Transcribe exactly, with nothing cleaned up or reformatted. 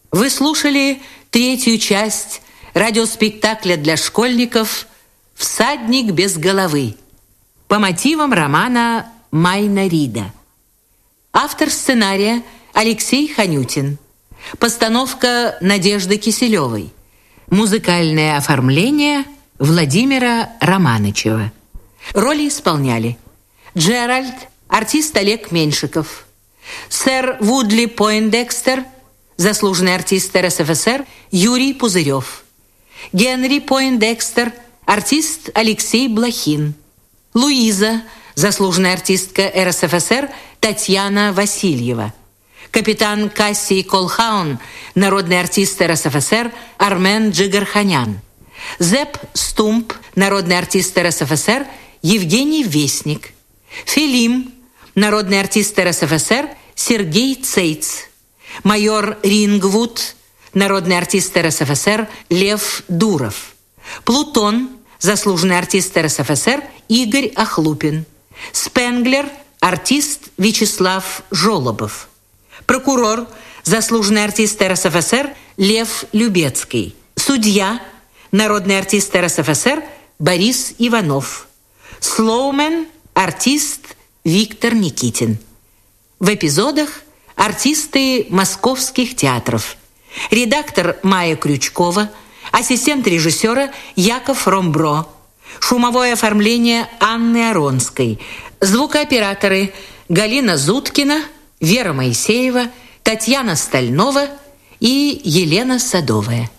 Вы слушали третью часть радиоспектакля для школьников «Всадник без головы» по мотивам романа Майна Рида. Автор сценария Алексей Ханютин. Постановка Надежды Киселевой. Музыкальное оформление Владимира Романычева. Роли исполняли Джеральд, артист Олег Меньшиков; сэр Вудли Пойндекстер, заслуженный артист эр эс эф эс эр Юрий Пузырев; Генри Пойндекстер, артист Алексей Блохин; Луиза, заслуженная артистка эр эс эф эс эр Татьяна Васильева; капитан Кассий Колхаун, народный артист эр эс эф эс эр Армен Джигарханян; Зепп Стумп, народный артист эр эс эф эс эр Евгений Вестник; Филим, народный артист эр эс эф эс эр Сергей Цейц; майор Рингвуд, народный артист эр эс эф эс эр Лев Дуров; Плутон, заслуженный артист эр эс эф эс эр Игорь Охлупин; Спенглер, артист Вячеслав Жолобов; прокурор, заслуженный артист эр эс эф эс эр Лев Любецкий; судья, народный артист эр эс эф эс эр Борис Иванов; слоумен, артист Виктор Никитин. В эпизодах артисты московских театров. Редактор Майя Крючкова, ассистент режиссера Яков Ромбро, шумовое оформление Анны Аронской, звукооператоры Галина Зуткина, Вера Моисеева, Татьяна Стальнова и Елена Садовая.